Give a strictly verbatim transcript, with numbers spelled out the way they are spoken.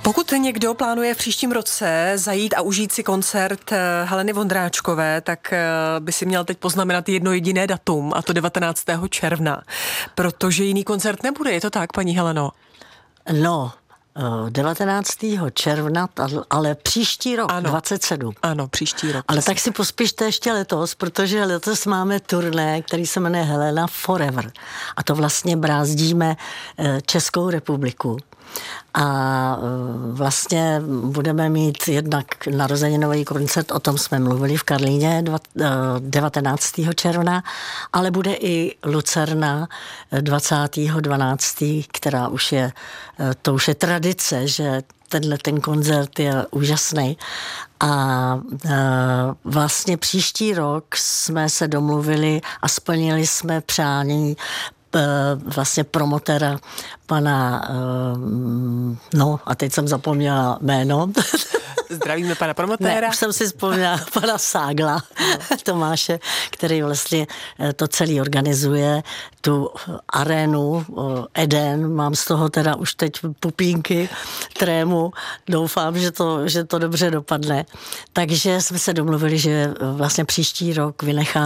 Pokud někdo plánuje v příštím roce zajít a užít si koncert Heleny Vondráčkové, tak by si měl teď poznamenat jedno jediné datum, a to devatenáctého června, protože jiný koncert nebude, je to tak, paní Heleno? No, devatenáctého června, ale příští rok, ano, dvacet sedm. Ano, příští rok. Ale tak si pospíšte ještě letos, protože letos máme turné, který se jmenuje Helena Forever. A to vlastně brázdíme Českou republiku. A vlastně budeme mít jednak narozeninový koncert, o tom jsme mluvili v Karlíně devatenáctého června, ale bude i Lucerna dvacátého dvanáctého, která už je, to už je tradice, že tenhle ten koncert je úžasný. A e, vlastně příští rok jsme se domluvili a splnili jsme přání e, vlastně promotéra pana, e, no a teď jsem zapomněla jméno. Zdravíme pana promotéra. Ne, už jsem si vzpomněla pana Ságla, no. Tomáše, který vlastně to celý organizuje, tu arénu Eden, mám z toho teda už teď pupínky, trému, doufám, že to, že to dobře dopadne. Takže jsme se domluvili, že vlastně příští rok vynecháme